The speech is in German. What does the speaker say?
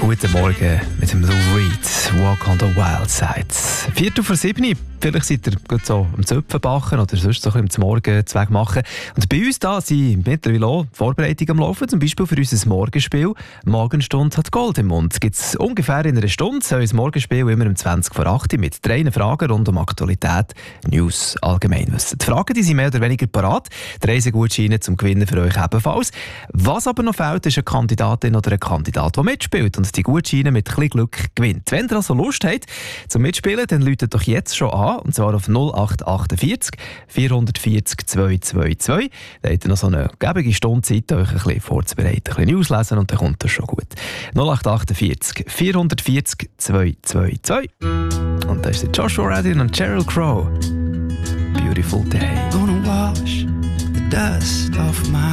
Guten Morgen mit dem Lou Reed, Walk on the Wild Side. 6:45, vielleicht seid ihr gut so am Zöpfenbachen oder sonst so ein bisschen am Morgen zu Weg machen. Und bei uns da sind mittlerweile auch Vorbereitungen am Laufen, zum Beispiel für unser Morgenspiel. Morgenstunde hat Gold im Mund. Gibt es ungefähr in einer Stunde unser Morgenspiel immer um 20:08 mit 3 Fragen rund um Aktualität, News, Allgemeinwissen. Die Fragen die sind mehr oder weniger parat. 3 Gutscheine zum Gewinnen für euch ebenfalls. Was aber noch fehlt, ist eine Kandidatin oder ein Kandidat, der mitspielt und die Gutscheine mit ein bisschen Glück gewinnt. Wenn ihr also Lust habt zum Mitspielen, dann läutet doch jetzt schon an, und zwar auf 0848 440 222. Da habt ihr noch so eine gebige Stunde Zeit, euch ein bisschen vorzubereiten, ein bisschen News lesen und dann kommt das schon gut. 0848 440 222. Und da ist der Joshua Radin und Sheryl Crow. Beautiful Day. Gonna wash the dust off my